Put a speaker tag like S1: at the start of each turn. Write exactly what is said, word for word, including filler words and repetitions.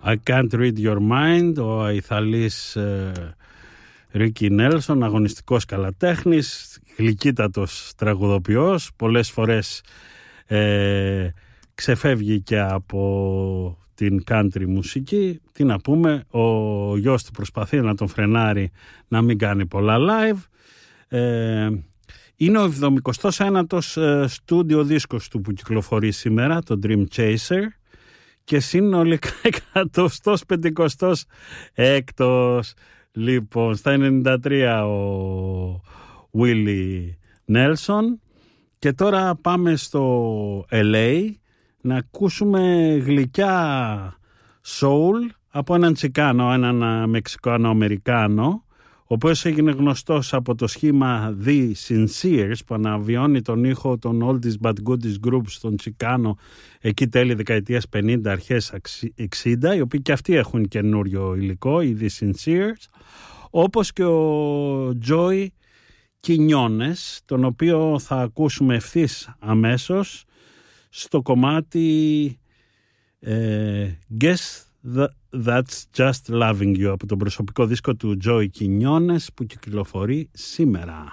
S1: I Can't Read Your Mind, ο Αϊθαλής ε, Ρίκι Νέλσον, αγωνιστικός καλατέχνης, γλυκύτατος τραγουδοποιός, πολλές φορές ε, ξεφεύγει και από την country μουσική. Τι να πούμε, ο γιος του προσπαθεί να τον φρενάρει να μην κάνει πολλά live. Ε, είναι ο εβδομηκοστός ένατος ε, στούντιο δίσκος του που κυκλοφορεί σήμερα, το Dream Chaser, και συνολικά εκατοστός πεντηκοστός έκτος. Λοιπόν, στα ενενήντα τρία ο Willie Nelson. Και τώρα πάμε στο ελ έι να ακούσουμε γλυκιά soul από έναν Τσικάνο, έναν Μεξικάνο-Αμερικάνο, ο οποίος έγινε γνωστός από το σχήμα The Sincers, που αναβιώνει τον ήχο των Oldies But Goodies Groups των Τσικάνο εκεί τέλη δεκαετίας πενήντα, αρχές εξήντα, οι οποίοι και αυτοί έχουν καινούριο υλικό, οι The Sincers, όπως και ο Joey Quinones, τον οποίο θα ακούσουμε ευθύς αμέσως στο κομμάτι ε, Guess That's Just Loving You, από τον προσωπικό δίσκο του Joey Quinones που κυκλοφορεί σήμερα.